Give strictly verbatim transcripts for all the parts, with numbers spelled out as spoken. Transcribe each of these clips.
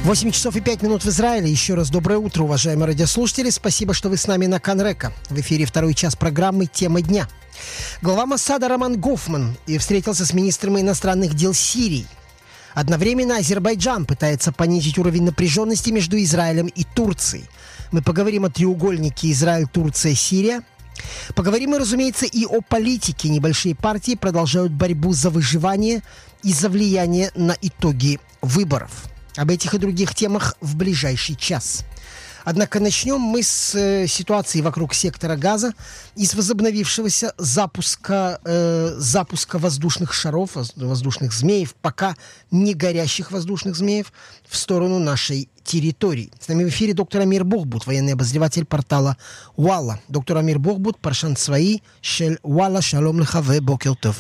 восемь часов и пять минут в Израиле. Еще раз доброе утро, уважаемые радиослушатели. Спасибо, что вы с нами на Канрека. В эфире второй час программы «Тема дня». Глава Моссада Роман Гофман встретился с министром иностранных дел Сирии. Одновременно Азербайджан пытается понизить уровень напряженности между Израилем и Турцией. Мы поговорим о треугольнике Израиль-Турция-Сирия. Поговорим, и, разумеется, и о политике. Небольшие партии продолжают борьбу за выживание и за влияние на итоги выборов. Об этих и других темах в ближайший час. Однако начнем мы с э, ситуации вокруг сектора Газа и с возобновившегося запуска, э, запуска воздушных шаров, воздушных змеев, пока не горящих воздушных змеев, в сторону нашей территории. С нами в эфире доктор Амир Бохбут, военный обозреватель портала Уалла. Доктор Амир Бохбут, паршан צבאי של וואלה, שלום לך ובוקר טוב.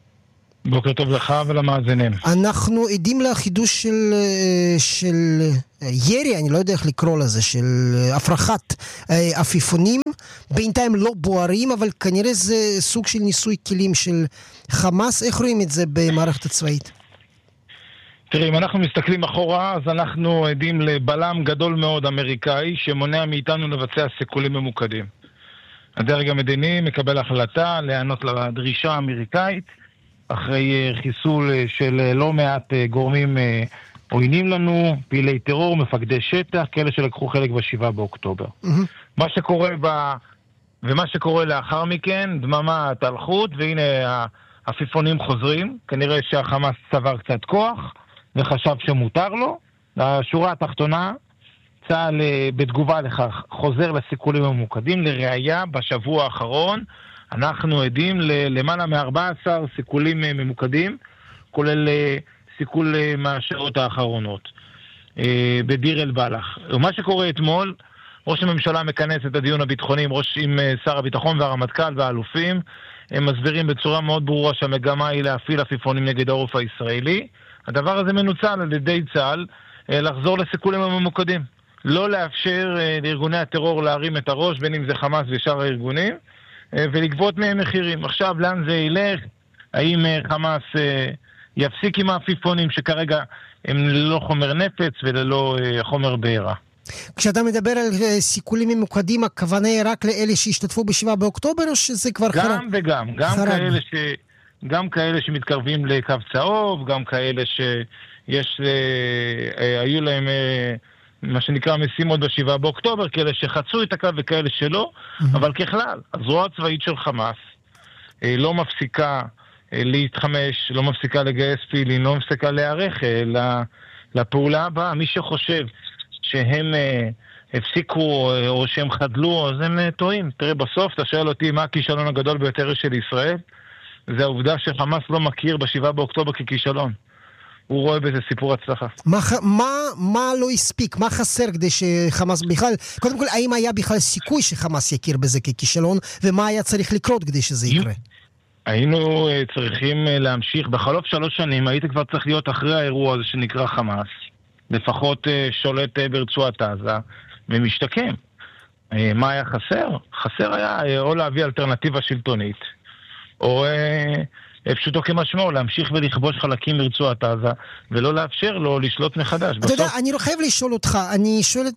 בוקר טוב לך ולמאזינים. אנחנו עדים לחידוש של, של ירי, אני לא יודע איך לקרוא לזה, של הפרחת עפיפונים. בינתיים לא בוערים, אבל כנראה זה סוג של ניסוי כלים של חמאס. איך רואים את זה במערכת הצבאית? תראי, אם אנחנו מסתכלים אחורה, אז אנחנו עדים לבלם גדול מאוד אמריקאי, שמונע מאיתנו לבצע סיכולים ממוקדים. הדרג המדיני מקבל החלטה לענות לדרישה האמריקאית, אחרי חיסול של לא מעט גורמים עוינים לנו, פעילי טרור, מפקדי שטח, כאלה שלקחו חלק בשבעה באוקטובר. Mm-hmm. מה שקורה ב... ומה שקורה לאחר מכן, דממה תלחות, והנה העפיפונים חוזרים. כנראה שהחמאס צבר קצת כוח, וחשב שמותר לו. השורה התחתונה, צה"ל בתגובה לכך חוזר לסיכולים הממוקדים. לראיה, בשבוע האחרון, אנחנו עדים למעלה מ-ארבעה עשר סיכולים ממוקדים, כולל סיכול מהשעות האחרונות, בדיר אל בלח. ומה שקורה אתמול, ראש הממשלה מכנס את הדיון הביטחוני עם, ראש, עם שר הביטחון והרמטכ"ל והאלופים, הם מסבירים בצורה מאוד ברורה שהמגמה היא להפעיל עפיפונים נגד העורף הישראלי. הדבר הזה מנוצל על ידי צה"ל לחזור לסיכולים הממוקדים. לא לאפשר לארגוני הטרור להרים את הראש, בין אם זה חמאס ושאר הארגונים, ולגבות מהם מחירים. עכשיו, לאן זה ילך? האם חמאס יפסיק עם העפיפונים שכרגע הם ללא חומר נפץ וללא חומר בעירה? כשאתה מדבר על סיכולים ממוקדים, הכוונה היא רק לאלה שהשתתפו בשבעה באוקטובר, או שזה כבר חרג? גם וגם. גם כאלה ש... גם כאלה שמתקרבים לקו צהוב, גם כאלה שיש... היו להם... מה שנקרא משימות בשבעה באוקטובר, כאלה שחצו את הקו וכאלה שלא, mm-hmm. אבל ככלל, הזרוע הצבאית של חמאס אה, לא מפסיקה אה, להתחמש, לא מפסיקה לגייס פעילים, לא מפסיקה להיערך אה, לפעולה הבאה. מי שחושב שהם אה, הפסיקו אה, או שהם חדלו, אז הם אה, טועים. תראה, בסוף אתה שואל אותי מה הכישלון הגדול ביותר של ישראל, זה העובדה שחמאס לא מכיר בשבעה באוקטובר ככישלון. הוא רואה בזה סיפור הצלחה. מה, מה, מה לא הספיק? מה חסר כדי שחמאס בכלל... קודם כל, האם היה בכלל סיכוי שחמאס יכיר בזה ככישלון, ומה היה צריך לקרות כדי שזה יקרה? היינו צריכים להמשיך. בחלוף שלוש שנים היית כבר צריך להיות אחרי האירוע הזה שנקרא חמאס. לפחות שולט ברצועת עזה ומשתקם. מה היה חסר? חסר היה או להביא אלטרנטיבה שלטונית, או... פשוטו כמשמעו, להמשיך ולכבוש חלקים מרצועת עזה, ולא לאפשר לו לשלוט מחדש. אתה יודע, אני לא חייב לשאול אותך, אני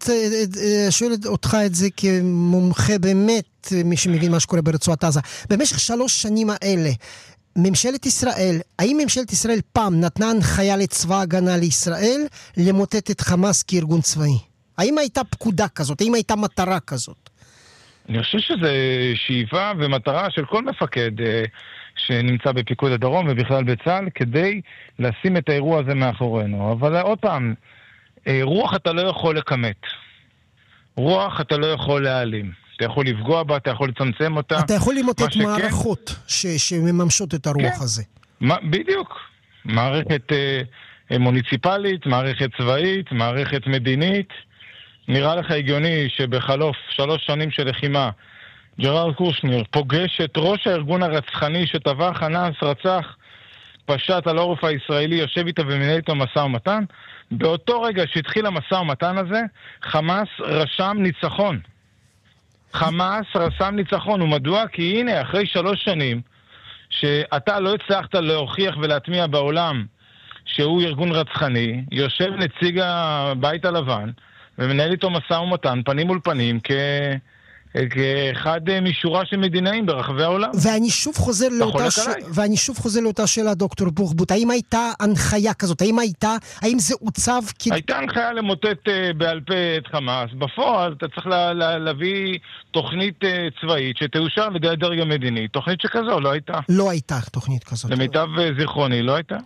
שואל אותך את זה כמומחה באמת, מי שמבין מה שקורה ברצועת עזה. במשך שלוש שנים האלה, ממשלת ישראל, האם ממשלת ישראל פעם נתנה הנחיה לצבא הגנה לישראל למוטט את חמאס כארגון צבאי? האם הייתה פקודה כזאת? האם הייתה מטרה כזאת? אני חושב שזה שאיפה ומטרה של כל מפקד שנמצא בפיקוד הדרום ובכלל בצה"ל, כדי לשים את האירוע הזה מאחורינו. אבל עוד פעם, רוח אתה לא יכול לקמת. רוח אתה לא יכול להעלים. אתה יכול לפגוע בה, אתה יכול לצמצם אותה. אתה יכול למוטט מערכות ש- שמממשות את הרוח כן. הזה. מה, בדיוק. מערכת אה, מוניציפלית, מערכת צבאית, מערכת מדינית. נראה לך הגיוני שבחלוף שלוש שנים של לחימה, ג'רארד קושנר פוגש את ראש הארגון הרצחני שטבח, אנס, רצח, פשט על העורף הישראלי, יושב איתו ומנהל איתו משא ומתן. באותו רגע שהתחיל המשא ומתן הזה, חמאס רשם ניצחון. חמאס רשם ניצחון, ומדוע? כי הנה, אחרי שלוש שנים, שאתה לא הצלחת להוכיח ולהטמיע בעולם שהוא ארגון רצחני, יושב נציג הבית הלבן, ומנהל איתו משא ומתן, פנים מול פנים, כ... כאחד משורה של מדינאים ברחבי העולם. ואני שוב חוזר לאותה, ש... ואני שוב חוזר לאותה שאלה, דוקטור בוחבוט, האם הייתה הנחיה כזאת? האם הייתה, האם זה עוצב? כ... הייתה הנחיה למוטט בעל פה את חמאס. בפועל אתה צריך לה, לה, להביא תוכנית צבאית שתאושר על ידי הדרג המדיני. תוכנית שכזו לא הייתה. לא הייתה תוכנית כזאת. למיטב זיכרוני לא הייתה.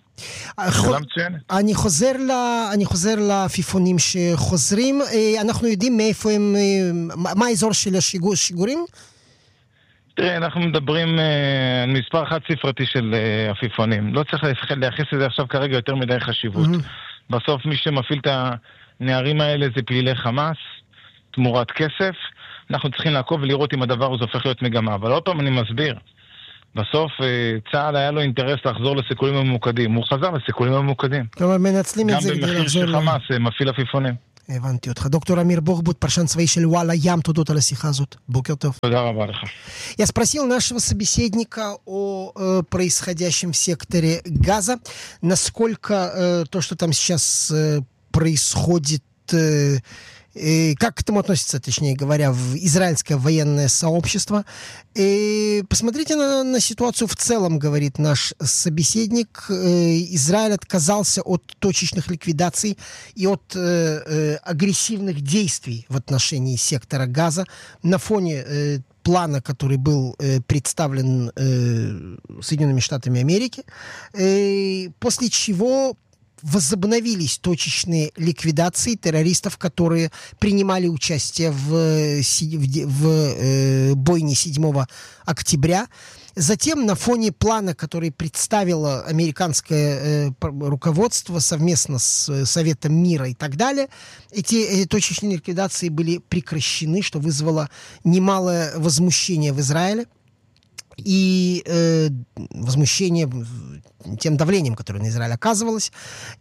אני חוזר ל... אני חוזר לעפיפונים שחוזרים. אנחנו יודעים מאיפה הם, מה האזור של השיגורים? תראה, אנחנו מדברים על מספר חד ספרתי של עפיפונים. לא צריך להכניס לזה עכשיו כרגע יותר מדי חשיבות. בסוף מי שמפעיל את הנערים האלה זה פעילי חמאס, תמורת כסף. אנחנו צריכים לעקוב ולראות אם הדבר הזה הופך להיות מגמה. אבל עוד פעם אני מסביר. בסוף צה"ל היה לו אינטרס לחזור לסיכולים הממוקדים. הוא חזר לסיכולים הממוקדים. כלומר, מנצלים את זה כדי לחזור. גם במחיר של חמאס מפעיל עפיפונים. הבנתי אותך. דוקטор Амир Бухбут, פרשן צבאי של וואלה ям, תודות על השיחה הזאת. בוקר טוב. תודה רבה לך. Я спросил нашего собеседника о э, происходящем в секторе Газа. Насколько э, то, что там сейчас э, происходит... Э, как к этому относится, точнее говоря, в израильское военное сообщество. И посмотрите на, на ситуацию в целом, говорит наш собеседник. Израиль отказался от точечных ликвидаций и от э, э, агрессивных действий в отношении сектора Газа на фоне э, плана, который был э, представлен э, Соединенными Штатами Америки, э, после чего возобновились точечные ликвидации террористов, которые принимали участие в, в, в э, бойне седьмого октября. Затем на фоне плана, который представило американское э, руководство совместно с Советом мира и так далее, эти, эти точечные ликвидации были прекращены, что вызвало немалое возмущение в Израиле. И э, возмущение тем давлением, которое на Израиль оказывалось.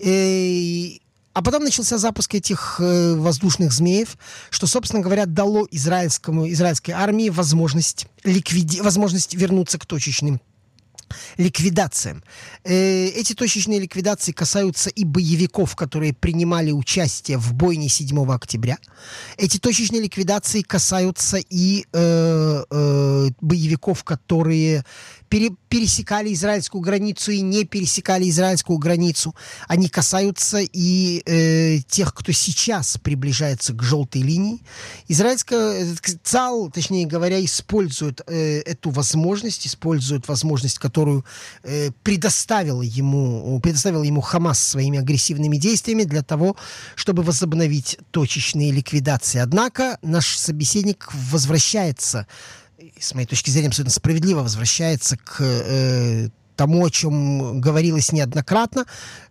И, а потом начался запуск этих э, воздушных змеев, что, собственно говоря, дало израильскому, израильской армии возможность, ликвиди... возможность вернуться к точечным ликвидациям. Э, эти точечные ликвидации касаются и боевиков, которые принимали участие в бойне седьмого октября. Эти точечные ликвидации касаются и э, э, боевиков, которые пере, пересекали израильскую границу и не пересекали израильскую границу. Они касаются и э, тех, кто сейчас приближается к желтой линии. Израильская ЦАЛ, точнее говоря, использует э, эту возможность, использует возможность, которую которую э, предоставила ему, предоставила ему Хамас своими агрессивными действиями для того, чтобы возобновить точечные ликвидации. Однако наш собеседник возвращается, с моей точки зрения, абсолютно справедливо возвращается к э, тому, о чем говорилось неоднократно,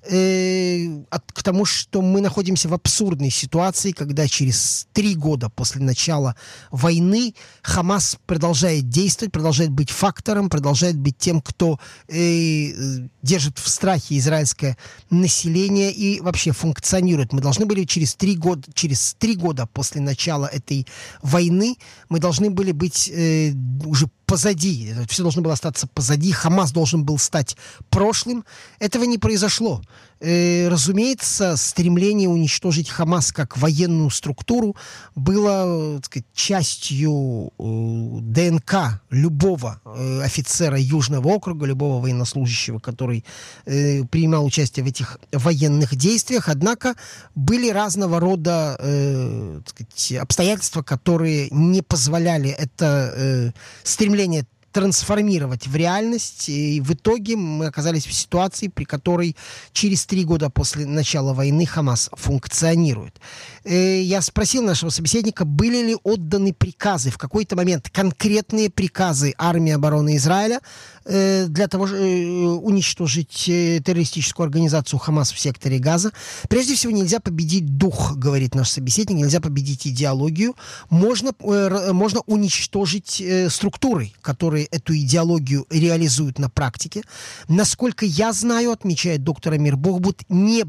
э, к тому, что мы находимся в абсурдной ситуации, когда через три года после начала войны Хамас продолжает действовать, продолжает быть фактором, продолжает быть тем, кто э, держит в страхе израильское население и вообще функционирует. Мы должны были через три года, через три года после начала этой войны, мы должны были быть э, уже позади. Все должно было остаться позади. Хамас должен был стать прошлым. Этого не произошло. Э, разумеется, стремление уничтожить Хамас как военную структуру было, так сказать, частью э, ДНК любого э, офицера Южного округа, любого военнослужащего, который э, принимал участие в этих военных действиях. Однако были разного рода э, так сказать, обстоятельства, которые не позволяли это э, стремление трансформировать в реальность, и в итоге мы оказались в ситуации, при которой через три года после начала войны Хамас функционирует. Я спросил нашего собеседника, были ли отданы приказы, в какой-то момент конкретные приказы армии обороны Израиля для того, чтобы уничтожить террористическую организацию Хамас в секторе Газа. Прежде всего, нельзя победить дух, говорит наш собеседник, нельзя победить идеологию. Можно, можно уничтожить структуры, которые эту идеологию реализуют на практике. Насколько я знаю, отмечает доктор Амир Бухбут, не было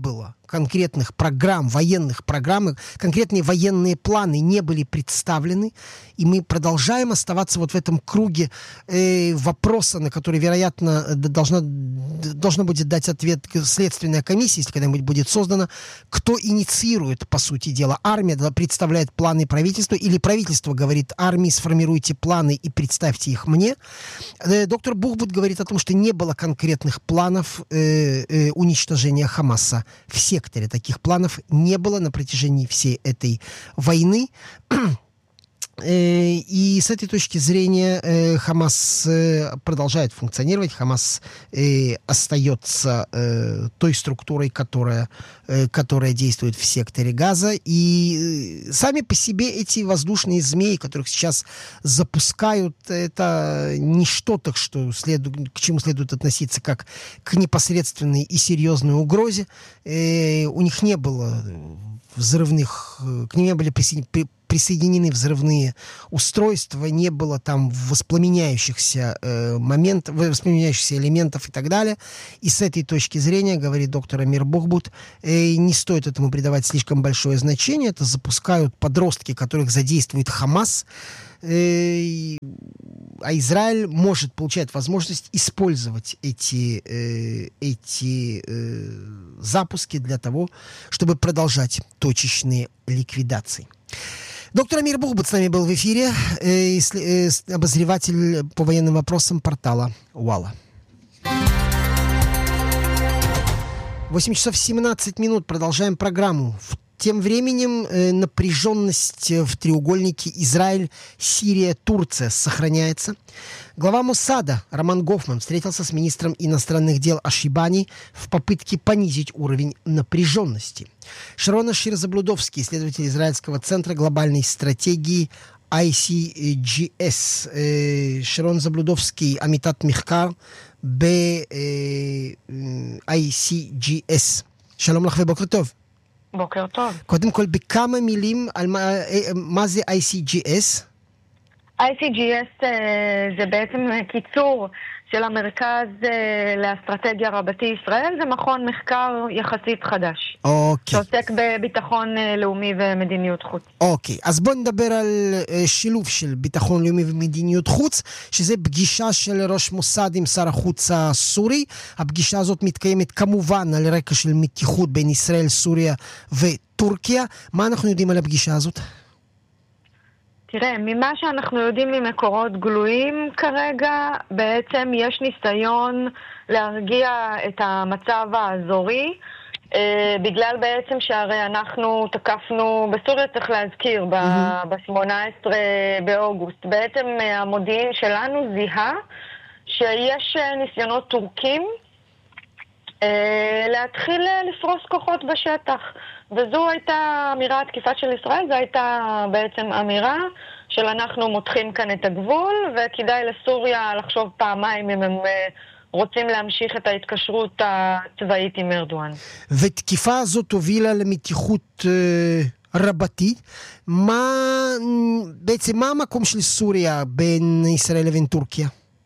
конкретных программ, военных программ, конкретные военные планы не были представлены, и мы продолжаем оставаться вот в этом круге э, вопроса, на который, вероятно, должна, должна будет дать ответ следственная комиссия, если когда-нибудь будет создана, кто инициирует, по сути дела, армия представляет планы правительства, или правительство говорит армии, сформируйте планы и представьте их мне. Э, доктор Бухбут говорит о том, что не было конкретных планов э, э, уничтожения Хамаса в секторе. Таких планов не было на протяжении всей этой войны. И с этой точки зрения Хамас продолжает функционировать. Хамас остается той структурой, которая, которая действует в секторе Газа. И сами по себе эти воздушные змеи, которых сейчас запускают, это не что-то, что следует, к чему следует относиться как к непосредственной и серьезной угрозе. У них не было взрывных, к ним не были присоединены присоединены взрывные устройства, не было там воспламеняющихся э, моментов, воспламеняющихся элементов и так далее. И с этой точки зрения, говорит доктор Амир Бухбут, э, не стоит этому придавать слишком большое значение. Это запускают подростки, которых задействует Хамас, э, а Израиль может получать возможность использовать эти, э, эти э, запуски для того, чтобы продолжать точечные ликвидации. Доктор Амир Бухбут с нами был в эфире, э, э, обозреватель по военным вопросам портала Уала. восемь часов семнадцать минут. Продолжаем программу. Тем временем э, напряженность в треугольнике Израиль, Сирия, Турция сохраняется. Глава Моссада Роман Гофман встретился с министром иностранных дел Ашибани в попытке понизить уровень напряженности. Шарон Ашир-Заблудовский, исследователь Израильского центра глобальной стратегии ай си джи эс. Э, Шарон Заблудовский, Амитат Михкар, ב איי סי ג'י אס. שלום לך ובוקר טוב. בוקר טוב. קודם כל, בכמה מילים על מה, מה זה איי סי ג'י אס? איי סי ג'י אס זה בעצם קיצור של המרכז לאסטרטגיה רבתי ישראל, זה מכון מחקר יחסית חדש. אוקיי. שעוסק בביטחון לאומי ומדיניות חוץ. אוקיי, אז בוא נדבר על שילוב של ביטחון לאומי ומדיניות חוץ, שזה פגישה של ראש מוסד עם שר החוץ הסורי. הפגישה הזאת מתקיימת כמובן על רקע של מתיחות בין ישראל, סוריה וטורקיה. מה אנחנו יודעים על הפגישה הזאת? תראה, ממה שאנחנו יודעים ממקורות גלויים כרגע, בעצם יש ניסיון להרגיע את המצב האזורי, אה, בגלל בעצם שהרי אנחנו תקפנו, בסוריה צריך להזכיר, ב-שמונה עשרה באוגוסט, בעצם המודיעין שלנו זיהה שיש ניסיונות טורקים אה, להתחיל לפרוס כוחות בשטח. וזו הייתה אמירה התקיפה של ישראל, זו הייתה בעצם אמירה של אנחנו מותחים כאן את הגבול, וכדאי לסוריה לחשוב פעמיים אם הם רוצים להמשיך את ההתקשרות הצבאית עם ארדואן. ותקיפה הזאת הובילה למתיחות אה, רבתי. מה, בעצם מה המקום של סוריה בין ישראל לבין טורקיה?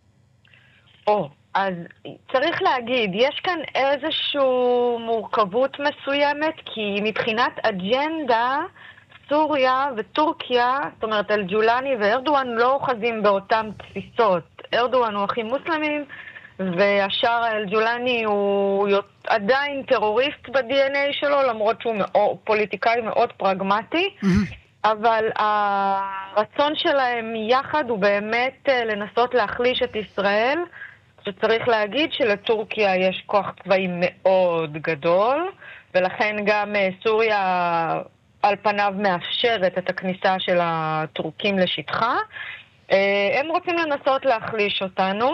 או, אז צריך להגיד, יש כאן איזושהי מורכבות מסוימת, כי מבחינת אג'נדה, סוריה וטורקיה, זאת אומרת, אל-ג'ולני וארדואן לא אוחזים באותן תפיסות. ארדואן הוא אחים מוסלמים, והשאר אל-ג'ולני הוא עדיין טרוריסט ב-די אן איי שלו, למרות שהוא מאוד, פוליטיקאי מאוד פרגמטי, mm-hmm. אבל הרצון שלהם יחד הוא באמת לנסות להחליש את ישראל, שצריך להגיד שלטורקיה יש כוח צבאי מאוד גדול, ולכן גם סוריה על פניו מאפשרת את הכניסה של הטורקים לשטחה. הם רוצים לנסות להחליש אותנו,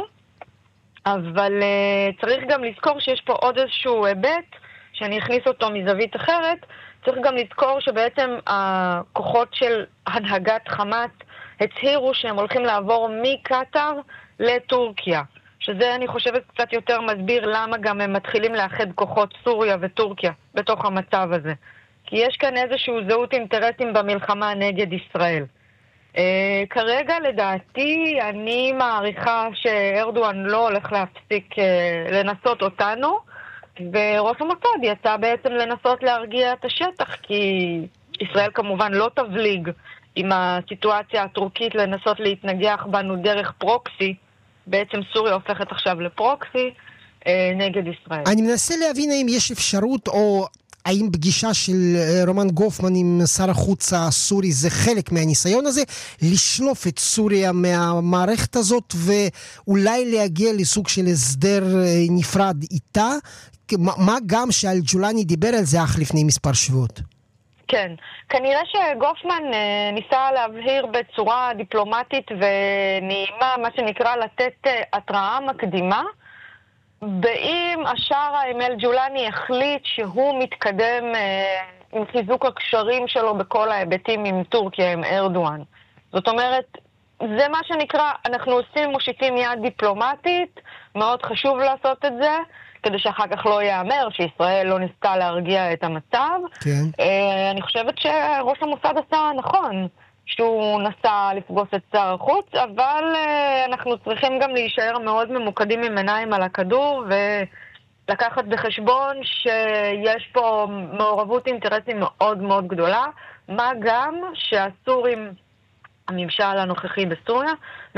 אבל צריך גם לזכור שיש פה עוד איזשהו היבט, שאני אכניס אותו מזווית אחרת, צריך גם לזכור שבעצם הכוחות של הנהגת חמאס הצהירו שהם הולכים לעבור מקטר לטורקיה. שזה אני חושבת קצת יותר מסביר למה גם הם מתחילים לאחד כוחות סוריה וטורקיה בתוך המצב הזה. כי יש כאן איזשהו זהות אינטרסים במלחמה נגד ישראל. אה, כרגע לדעתי אני מעריכה שארדואן לא הולך להפסיק אה, לנסות אותנו, וראש המוסד יצא בעצם לנסות להרגיע את השטח, כי ישראל כמובן לא תבליג עם הסיטואציה הטורקית לנסות להתנגח בנו דרך פרוקסי. בעצם סוריה הופכת עכשיו לפרוקסי אה, נגד ישראל. אני מנסה להבין האם יש אפשרות, או האם פגישה של רומן גופמן עם שר החוץ הסורי זה חלק מהניסיון הזה, לשלוף את סוריה מהמערכת הזאת ואולי להגיע לסוג של הסדר נפרד איתה, מה גם שאל-ג'ולני דיבר על זה אך לפני מספר שבועות. כן, כנראה שגופמן אה, ניסה להבהיר בצורה דיפלומטית ונעימה, מה שנקרא לתת אה, התראה מקדימה, באם השארה עם אל-ג'ולני החליט שהוא מתקדם אה, עם חיזוק הקשרים שלו בכל ההיבטים עם טורקיה, עם ארדואן. זאת אומרת, זה מה שנקרא, אנחנו עושים, מושיטים יד דיפלומטית, מאוד חשוב לעשות את זה, כדי שאחר כך לא יאמר שישראל לא ניסתה להרגיע את המצב. כן. אה, אני חושבת שראש המוסד עשה נכון, שהוא נסע לפגוש את שר החוץ, אבל אה, אנחנו צריכים גם להישאר מאוד ממוקדים עם עיניים על הכדור, ולקחת בחשבון שיש פה מעורבות אינטרסים מאוד מאוד גדולה, מה גם שהסורים, הממשל הנוכחי בסוריה,